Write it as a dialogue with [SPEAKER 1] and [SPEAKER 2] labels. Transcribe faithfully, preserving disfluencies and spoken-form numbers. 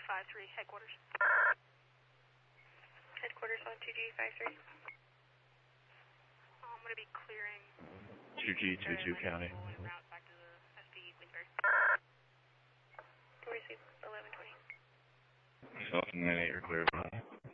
[SPEAKER 1] five three, headquarters. Headquarters on two G five three. I'm going to be clearing
[SPEAKER 2] two G two two County.
[SPEAKER 1] and route back to the S P Queensbury. Receive eleven twenty.
[SPEAKER 2] Myself and then eight are clear.